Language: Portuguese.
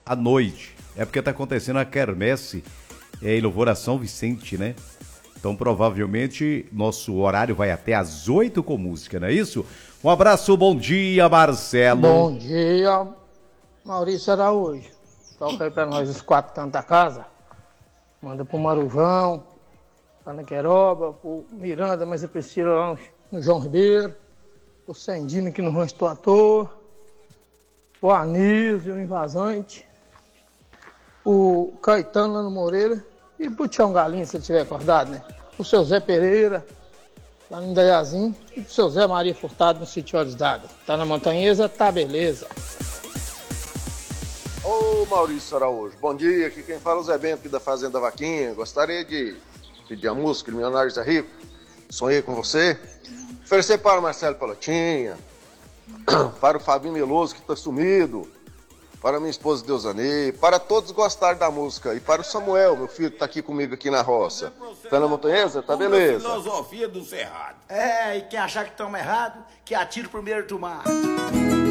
à noite. É porque tá acontecendo a quermesse em louvor a São Vicente, né? Então, provavelmente, nosso horário vai até às 8 com música, não é isso? Um abraço, bom dia, Marcelo. Bom dia, Maurício Araújo. Toca aí pra nós os 4 cantos da casa. Manda pro Marujão, pra Naqueroba, pro Miranda, mas eu prefiro lá no João Ribeiro, pro Sandino aqui no Rancho do Ator, o Anísio, o Invasante, o Caetano lá no Moreira e pro Tião Galinha, se ele estiver acordado, né? O seu Zé Pereira, lá no Indaiazinho, e pro seu Zé Maria Furtado no Sítio Olhos d'Água. Tá na Montanhesa, tá beleza. Ô Maurício Araújo, bom dia, aqui quem fala é o Zé Bento aqui da Fazenda Vaquinha. Gostaria de pedir a música Milionários é Rico, Sonhei com Você. Oferecer para o Marcelo Palotinha, para o Fabinho Meloso que está sumido, para minha esposa Deusane, para todos gostarem da música e para o Samuel, meu filho que está aqui comigo aqui na roça. Tá na Montanhesa? Tá beleza. Filosofia do Cerrado. É, e quem achar que estamos errados, que atire o primeiro do mar.